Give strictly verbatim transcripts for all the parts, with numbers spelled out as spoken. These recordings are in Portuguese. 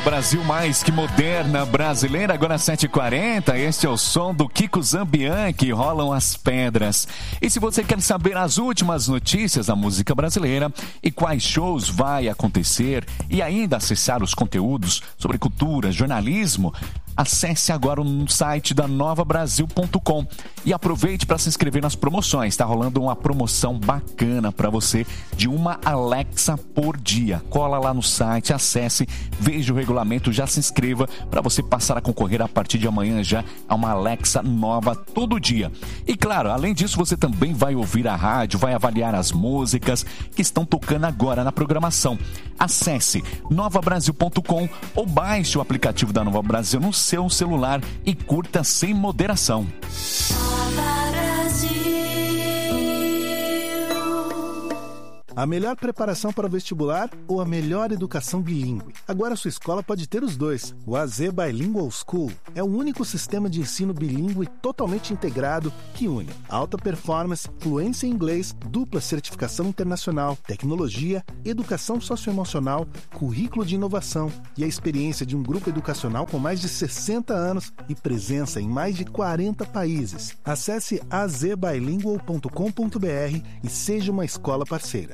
Brasil mais que moderna brasileira, agora sete e quarenta, este é o som do Kiko Zambian, que rolam as pedras. E se você quer saber as últimas notícias da música brasileira e quais shows vai acontecer e ainda acessar os conteúdos sobre cultura, jornalismo, acesse agora o site da nova brasil ponto com e aproveite para se inscrever nas promoções. Está rolando uma promoção bacana para você de uma Alexa por dia. Cola lá no site, acesse, veja o regulamento, já se inscreva para você passar a concorrer a partir de amanhã já a uma Alexa nova todo dia. E claro, além disso, você também vai ouvir a rádio, vai avaliar as músicas que estão tocando agora na programação. Acesse nova brasil ponto com ou baixe o aplicativo da Nova Brasil no seu celular e curta sem moderação. A melhor preparação para o vestibular ou a melhor educação bilíngue? Agora a sua escola pode ter os dois. O A Z Bilingual School é o único sistema de ensino bilíngue totalmente integrado que une alta performance, fluência em inglês, dupla certificação internacional, tecnologia, educação socioemocional, currículo de inovação e a experiência de um grupo educacional com mais de sessenta anos e presença em mais de quarenta países. Acesse a z bilingual ponto com ponto b r e seja uma escola parceira.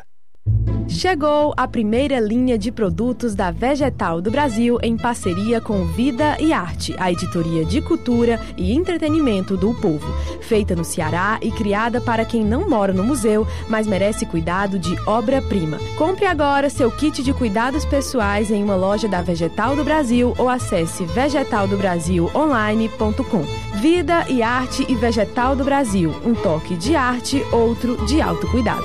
Chegou a primeira linha de produtos da Vegetal do Brasil em parceria com Vida e Arte, a editoria de cultura e entretenimento do povo. Feita no Ceará e criada para quem não mora no museu, mas merece cuidado de obra-prima. Compre agora seu kit de cuidados pessoais em uma loja da Vegetal do Brasil ou acesse vegetal do brasil online ponto com. Vida e Arte e Vegetal do Brasil, um toque de arte, outro de autocuidado.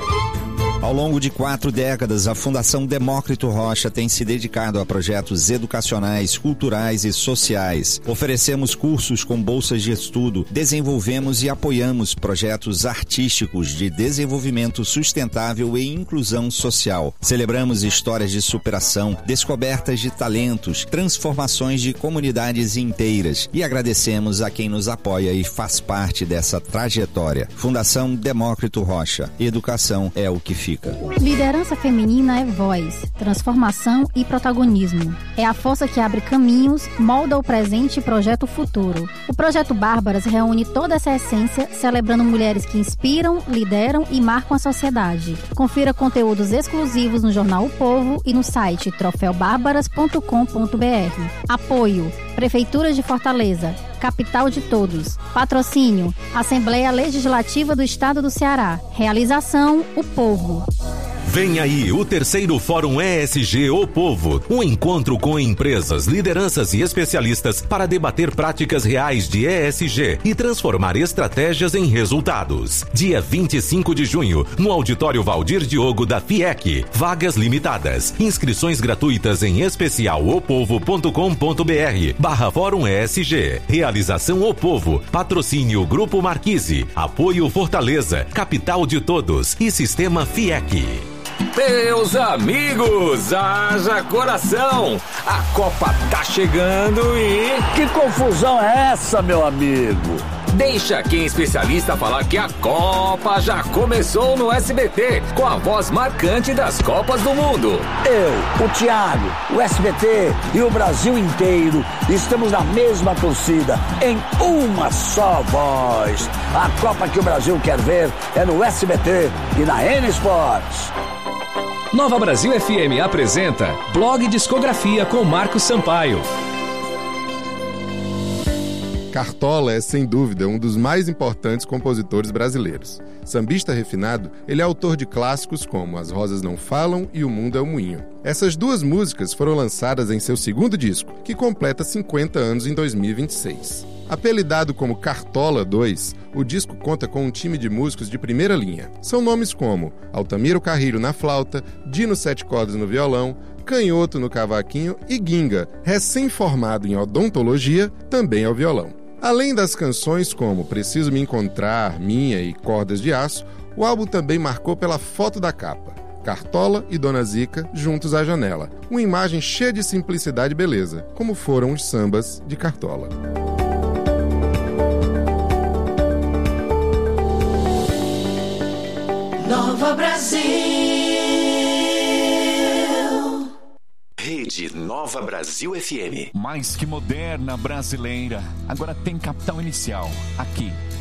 Ao longo de quatro décadas, a Fundação Demócrito Rocha tem se dedicado a projetos educacionais, culturais e sociais. Oferecemos cursos com bolsas de estudo, desenvolvemos e apoiamos projetos artísticos de desenvolvimento sustentável e inclusão social. Celebramos histórias de superação, descobertas de talentos, transformações de comunidades inteiras e agradecemos a quem nos apoia e faz parte dessa trajetória. Fundação Demócrito Rocha. Educação é o que fica. Liderança feminina é voz, transformação e protagonismo. É a força que abre caminhos, molda o presente e projeta o futuro. O Projeto Bárbaras reúne toda essa essência, celebrando mulheres que inspiram, lideram e marcam a sociedade. Confira conteúdos exclusivos no jornal O Povo e no site troféu bárbaras ponto com ponto b r. Apoio: Prefeitura de Fortaleza, capital de todos. Patrocínio: Assembleia Legislativa do Estado do Ceará. Realização: O Povo. Vem aí o terceiro Fórum E S G O Povo, um encontro com empresas, lideranças e especialistas para debater práticas reais de E S G e transformar estratégias em resultados. Dia vinte e cinco de junho, no Auditório Valdir Diogo da FIEC. Vagas limitadas. Inscrições gratuitas em especial opovo ponto com ponto b r barra Fórum E S G. Realização O Povo. Patrocínio Grupo Marquise. Apoio Fortaleza, capital de todos e Sistema FIEC. Meus amigos, haja coração! A Copa tá chegando e... Que confusão é essa, meu amigo? Deixa quem é especialista falar que a Copa já começou no S B T, com a voz marcante das Copas do Mundo. Eu, o Thiago, o S B T e o Brasil inteiro estamos na mesma torcida, em uma só voz. A Copa que o Brasil quer ver é no S B T e na N Sports. Nova Brasil F M apresenta Blog Discografia com Marcos Sampaio. Cartola é, sem dúvida, um dos mais importantes compositores brasileiros. Sambista refinado, ele é autor de clássicos como As Rosas Não Falam e O Mundo é o Moinho. Essas duas músicas foram lançadas em seu segundo disco, que completa cinquenta anos em dois mil e vinte e seis. Apelidado como Cartola dois, o disco conta com um time de músicos de primeira linha. São nomes como Altamiro Carrilho na flauta, Dino Sete Cordas no violão, Canhoto no cavaquinho e Ginga, recém-formado em odontologia, também ao violão. Além das canções como Preciso Me Encontrar, Minha e Cordas de Aço, o álbum também marcou pela foto da capa. Cartola e Dona Zica juntos à janela. Uma imagem cheia de simplicidade e beleza, como foram os sambas de Cartola. Nova Brasil. Rede Nova Brasil F M. Mais que moderna brasileira. Agora tem Capital Inicial. Aqui